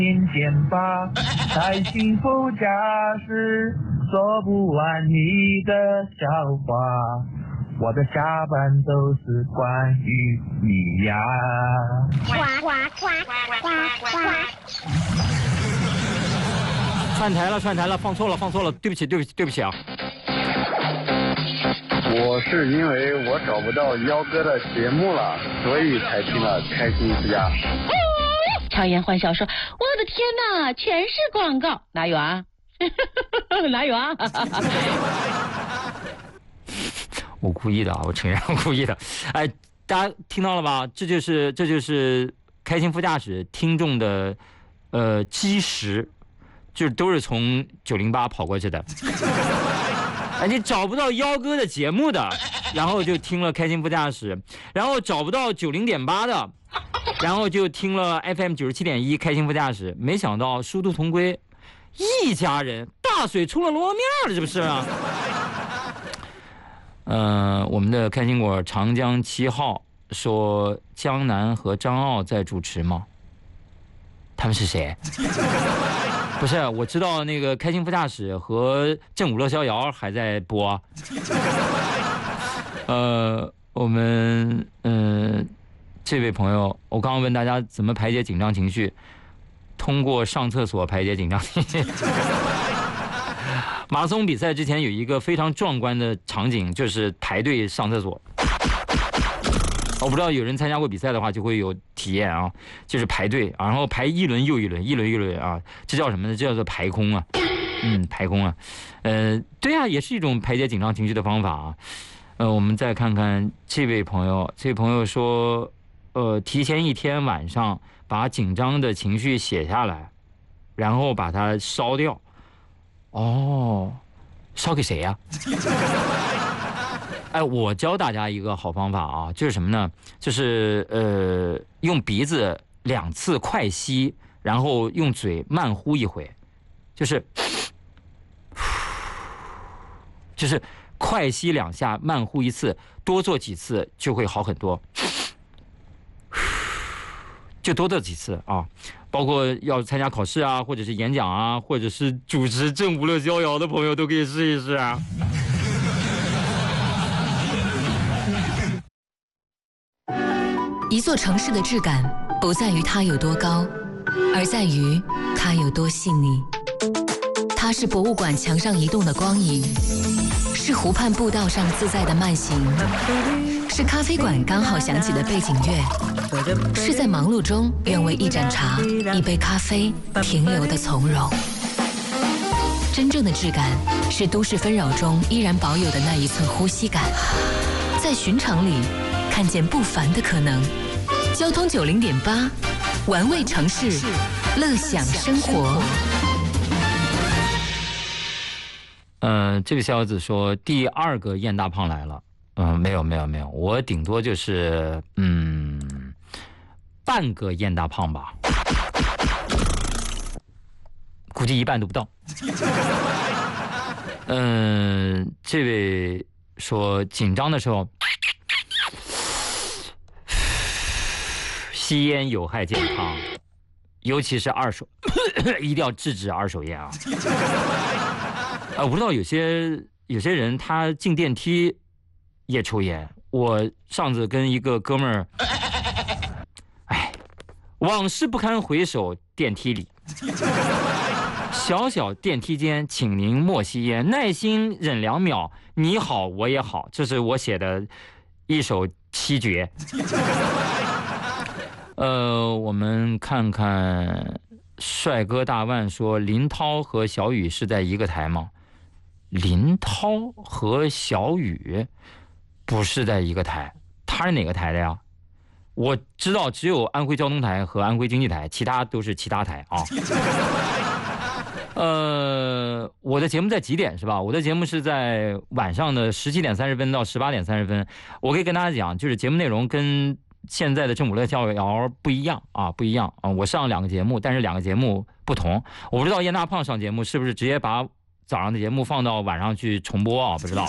点吧，在幸福家时说不完你的笑话，我的下半都是关于你呀。 呱呱呱呱呱呱！ 串台了，放错了，对不起啊！ 我是因为我找不到幺哥的节目了，所以才听了开心之家。 强颜欢笑说：“我的天哪，全是广告，哪有啊？哪有啊？” 我故意的啊，我承认我故意的。哎，大家听到了吧？这就是开心副驾驶听众的基石，就是都是从908跑过去的。哎，你找不到幺哥的节目的，然后就听了开心副驾驶，然后找不到90.8的，然后就听了 FM 97.1开心副驾驶。没想到殊途同归，一家人大水冲了罗面了，这不是啊？我们的开心果长江7号说江南和张傲在主持吗？他们是谁？不是，我知道那个开心副驾驶和正午乐逍遥还在播。我们这位朋友，我刚刚问大家怎么排解紧张情绪，通过上厕所排解紧张情绪。马拉松比赛之前有一个非常壮观的场景，就是排队上厕所。我不知道有人参加过比赛的话就会有体验啊，就是排队，然后排一轮又一轮，一轮又一轮啊，这叫什么呢？这叫做排空啊，排空啊，对啊，也是一种排解紧张情绪的方法啊。我们再看看这位朋友说，提前一天晚上把紧张的情绪写下来，然后把它烧掉。哦，烧给谁呀？哎，我教大家一个好方法啊，就是什么呢？就是用鼻子2次快吸，然后用嘴慢呼一回，就是快吸2下，慢呼1次，多做几次就会好很多。就多做几次啊，包括要参加考试啊，或者是演讲啊，或者是主持正午乐逍遥的朋友都可以试一试啊。 一座城市的质感不在于它有多高，而在于它有多细腻。它是博物馆墙上移动的光影，是湖畔步道上自在的慢行，是咖啡馆刚好响起的背景乐，是在忙碌中愿为一盏茶、一杯咖啡停留的从容。真正的质感是都市纷扰中依然保有的那一寸呼吸感，在寻常里看见不凡的可能。交通90.8，玩味城市，乐享生活。 这位小子说第2个燕大胖来了。没有，我顶多就是半个燕大胖吧，估计一半都不到。这位说紧张的时候吸烟有害健康，尤其是二手，一定要制止二手烟啊！我不知道有些人他进电梯也抽烟。我上次跟一个哥们儿，往事不堪回首，电梯里，小小电梯间，请您莫吸烟，耐心忍2秒，你好我也好，这是我写的一首7绝。我们看看帅哥大万说林涛和小雨是在一个台吗？林涛和小雨不是在一个台，他是哪个台的呀？我知道只有安徽交通台和安徽经济台，其他都是其他台啊。我的节目在几点是吧？我的节目是在晚上的17点30分到18点30分。我可以跟大家讲，就是节目内容跟现在的正午乐逍遥不一样啊，不一样啊。我上2个节目，但是2个节目不同。我不知道燕大胖上节目是不是直接把早上的节目放到晚上去重播啊？不知道。